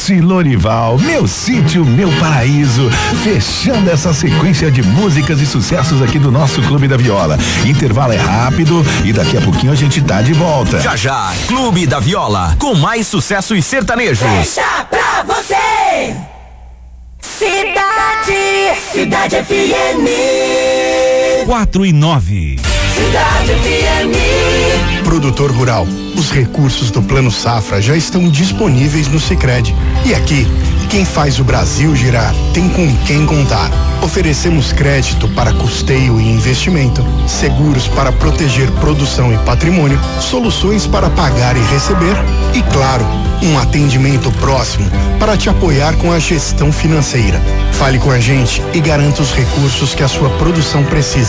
Márcio e Lorival, Meu Sítio, Meu Paraíso, fechando essa sequência de músicas e sucessos aqui do nosso Clube da Viola. Intervalo é rápido e daqui a pouquinho a gente tá de volta. Já já, Clube da Viola, com mais sucessos sertanejos. Deixa pra você, Cidade FM 4:09. Cidade FM. Produtor rural, os recursos do Plano Safra já estão disponíveis no Sicredi. E aqui, quem faz o Brasil girar tem com quem contar. Oferecemos crédito para custeio e investimento, seguros para proteger produção e patrimônio, soluções para pagar e receber e, claro, um atendimento próximo para te apoiar com a gestão financeira. Fale com a gente e garanta os recursos que a sua produção precisa.